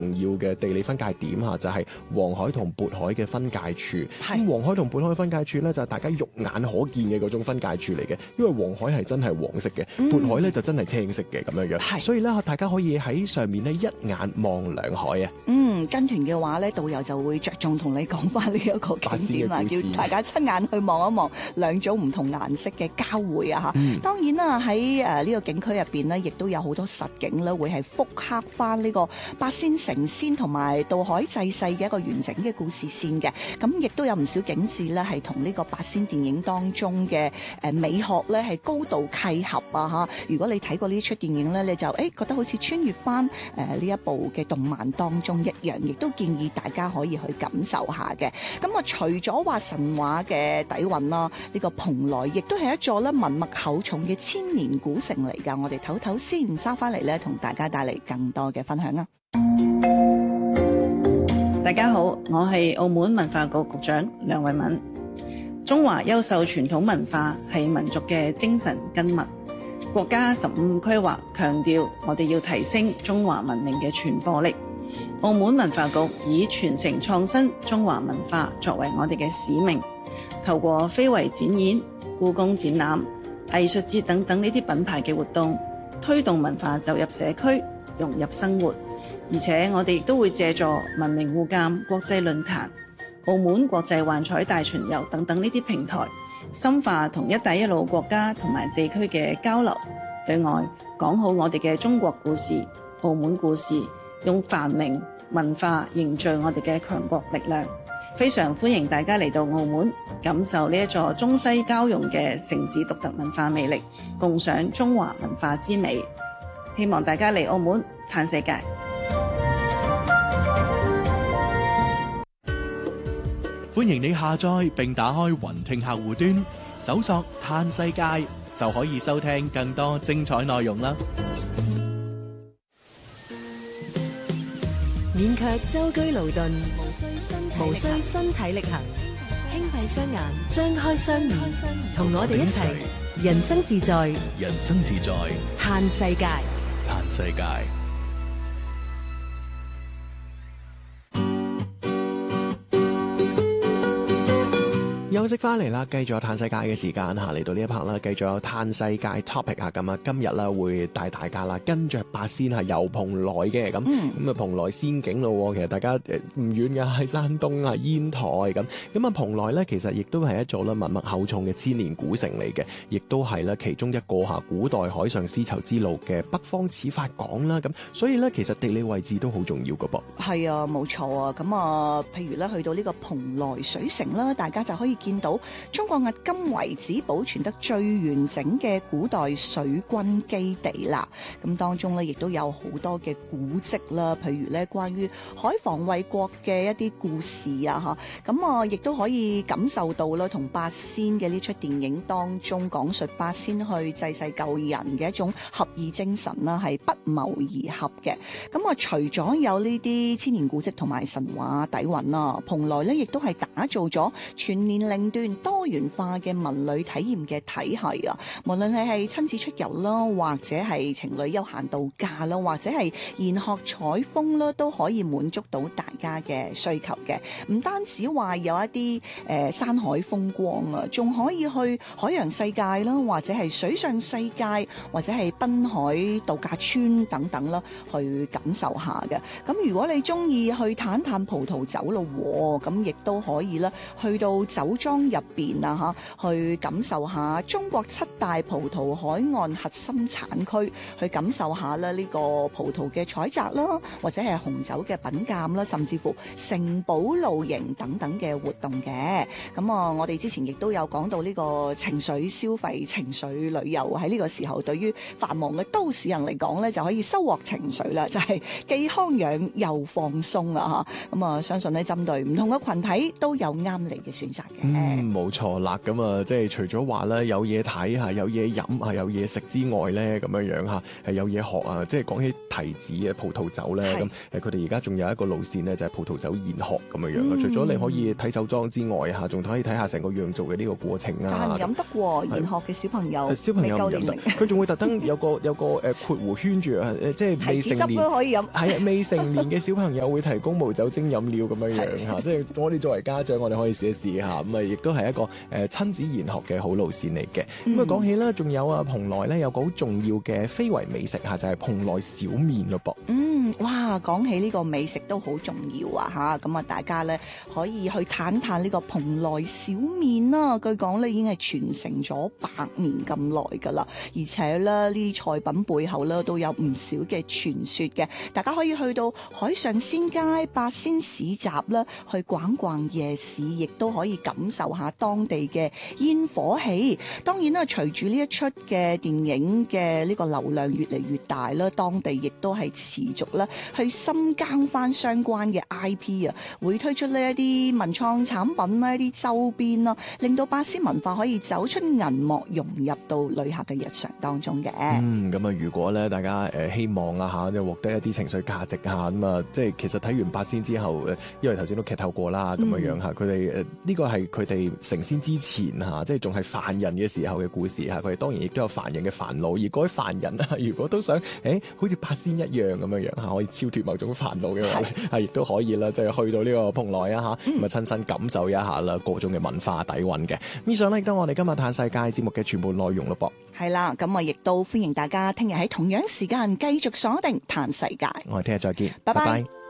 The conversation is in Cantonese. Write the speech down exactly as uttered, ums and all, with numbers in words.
要嘅地理分界點嚇，就係黃海同渤海嘅分界處。咁黃海同渤海分界處咧，就係大家肉眼可見嘅嗰種分界處嚟嘅。因為黃海係真係黃色嘅， 嗯、 渤海咧就真係青色嘅咁樣樣。所以咧，大家可以喺上面咧一眼望兩海啊。 嗯，跟團嘅話咧，導遊就會着重同你講翻呢一個景點啊，叫大家親眼去望一望兩種唔同顏色嘅交匯啊嚇。嗯、當然啦，喺誒呢個景區入邊呢，亦都有好多實景咧，會係復刻翻呢個八仙成仙同埋渡海濟世嘅一個完整嘅故事線嘅。咁亦都有唔少景緻咧，係同呢個八仙電影當中嘅誒美學咧係高度契合啊嚇。如果你睇過呢出電影咧，你就誒覺得好似穿越翻誒呢一部嘅動漫當中一樣，亦都建議大家可以去感受下嘅。咁啊，除咗話神話嘅底蘊啦，呢個蓬萊亦都係一座咧文物厚重嘅千年古城嚟㗎。我哋唞唞先，收翻嚟咧，同大家帶嚟更多嘅分享啊！ 大家好，我係澳門文化局局長梁慧敏。中華優秀傳統文化係民族嘅精神根脈。國家十五規劃強調，我哋要提升中華文明嘅傳播力。澳門文化局以傳承創新中華文化作為我哋嘅使命，透過非遺展演、故宮展覽、藝術節等等呢啲品牌嘅活動，推動文化走入社區，融入生活。而且我哋亦都會借助文明互鑒國際論壇、澳門國際幻彩大巡遊等等呢啲平台，深化同一帶一路國家同埋地區嘅交流。對外講好我哋嘅中國故事、澳門故事，用繁榮文化凝聚我哋嘅強國力量。非常歡迎大家嚟到澳門，感受呢一座中西交融嘅城市獨特文化魅力，共賞中華文化之美。希望大家嚟澳門嘆世界。 歡迎你下載並打開雲聽客戶端，搜索嘆世界就可以收聽更多精彩內容啦。 免卻舟車勞頓，無需身體力行，輕閉雙眼，張開雙眼，同我哋一齊人生自在， 人生自在， 嘆世界， 嘆世界。 休息翻嚟啦，繼續有嘆世界嘅時間嚇，嚟到呢一 part 啦，繼續有嘆世界 topic 啊，咁啊，今日咧會帶大家啦，跟着八仙係遊蓬萊嘅，咁咁啊蓬萊仙境咯，其實大家誒唔遠噶，喺山東啊煙台咁，咁啊蓬萊咧其實亦都係一座咧文物厚重嘅千年古城嚟嘅，亦都係咧其中一個嚇古代海上絲綢之路嘅北方始發港啦，咁所以咧其實地理位置都好重要噶噃。 係啊，冇錯啊，咁啊，譬如咧去到呢個蓬萊水城啦，大家就可以見到中國迄今為止保存得最完整嘅古代水軍基地啦。咁當中咧亦都有好多嘅古蹟啦，譬如咧關於海防衛國嘅一啲故事啊，嚇咁啊，亦都可以感受到啦，同八仙嘅呢出電影當中講述八仙去濟世救人嘅一種合意精神啦，係不謀而合嘅。咁啊，除咗有呢啲千年古蹟同埋神話底蘊啊，蓬萊咧亦都係打造咗全年齡段多元化嘅文旅體驗嘅體系啊，無論係係親子出遊啦，或者係情侶休閒度假啦，或者係研學採風啦，都可以滿足到大家嘅需求嘅。唔單止話有一啲誒、呃、山海風光啊，仲可以去海洋世界啦，或者係水上世界，或者係濱海度假村等等啦，去感受下嘅。咁如果你中意去嘆嘆葡萄酒咯，咁亦都可以啦，去到酒莊入邊啊嚇，去感受下中國七大葡萄海岸核心產區，去感受下咧呢個葡萄嘅採摘啦，或者係紅酒嘅品鑑啦，甚至乎城堡露營等等嘅活動嘅。咁啊，我哋之前亦都有講到呢個情緒消費、情緒旅遊喺呢個時候，對於繁忙嘅都市人嚟講咧，就可以收穫情緒啦，就係、是、既康養又放鬆啊嚇。咁啊，相信咧針對唔同嘅群體都有啱你嘅選擇嘅。 嗯，冇錯啦。咁啊，即係除咗話咧有嘢睇嚇，有嘢飲啊，有嘢食之外咧，咁樣樣嚇，係有嘢學啊。即係講起提子啊、葡萄酒咧，咁誒佢哋而家仲有一個路線咧，就係葡萄酒研學咁樣樣啊。嗯、除咗你可以睇酒莊之外嚇，仲可以睇下成個釀造嘅呢個過程啊。 但係唔飲得喎，研學嘅小朋友， 小朋友唔飲得，佢仲會特登有個有個誒括弧圈住啊，即係未成年都可以飲。 係啊，未成年嘅小朋友會提供無酒精飲料咁樣樣嚇，即係我哋作為家長，我哋可以試一試下。咁啊，亦都係一個誒親子研學嘅好路線嚟嘅。咁啊，講起啦，仲有啊，蓬萊咧有個好重要嘅非遺美食嚇，就係蓬萊小麵咯噃。 嗯，哇，講起呢個美食都好重要啊嚇，咁啊，大家咧可以去嘆嘆呢個蓬萊小麵啦。據講咧已經係傳承咗百年咁耐㗎啦，而且咧呢啲菜品背後咧都有唔少嘅傳說嘅。大家可以去到海上鮮街、八仙市集啦，去逛逛夜市，亦都可以感受下當地嘅煙火氣。當然啦，隨住呢一出嘅電影嘅呢個流量越嚟越大啦，當地亦都係持續啦去深耕翻相關嘅 I P 啊，會推出呢一啲文創產品啦、一啲周邊啦，令到八仙文化可以走出銀幕，融入到旅客嘅日常當中嘅。 嗯，咁啊，如果咧大家誒希望啊嚇，即係獲得一啲情緒價值啊，咁啊，即係其實睇完八仙之後，誒，因為頭先都劇透過啦，咁樣樣嚇，佢哋誒呢個係佢哋成仙之前嚇，即係仲係凡人嘅時候嘅故事嚇，佢哋當然亦都有凡人嘅煩惱，而嗰啲凡人啊，如果都想誒、欸、好似八仙一樣咁樣樣嚇，可以超脫某種煩惱嘅話咧，係亦都可以啦，即係去到呢個蓬萊啊嚇，咁啊親身感受一下啦，各種嘅文化底蘊嘅。以上咧亦都我哋今日嘆世界節目嘅全部內容咯噃。 係啦，咁我亦都歡迎大家聽日喺同樣時間繼續鎖定嘆世界。 我哋聽日再見， 拜拜。 拜拜。